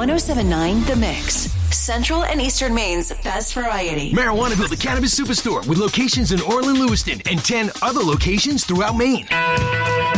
1079 The Mix. Central and Eastern Maine's best variety. Marijuana built a cannabis superstore with locations in Orland, Lewiston, and 10 other locations throughout Maine.